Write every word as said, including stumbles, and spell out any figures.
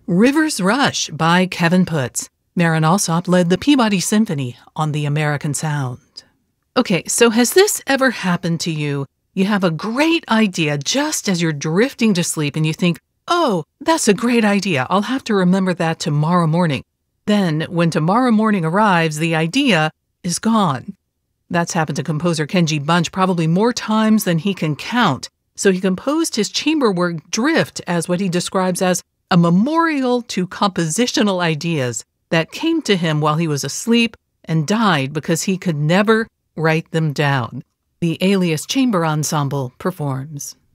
River's Rush by Kevin Putz. Marin Alsop led the Peabody Symphony on the American Sound. Okay, so has this ever happened to you? You have a great idea just as you're drifting to sleep and you think, oh, that's a great idea. I'll have to remember that tomorrow morning. Then, when tomorrow morning arrives, the idea is gone. That's happened to composer Kenji Bunch probably more times than he can count. So he composed his chamber work Drift as what he describes as a memorial to compositional ideas that came to him while he was asleep and died because he could never write them down. The Alias Chamber Ensemble performs.